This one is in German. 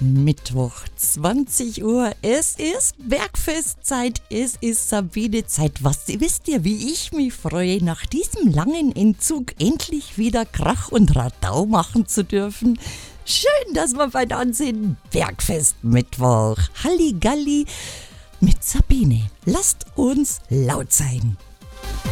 Mittwoch, 20 Uhr. Es ist Bergfestzeit, es ist Sabinezeit. Was wisst ihr, wie ich mich freue, nach diesem langen Entzug endlich wieder Krach und Radau machen zu dürfen? Schön, dass wir beieinander sind. Bergfest Mittwoch. Halligalli mit Sabine. Lasst uns laut sein.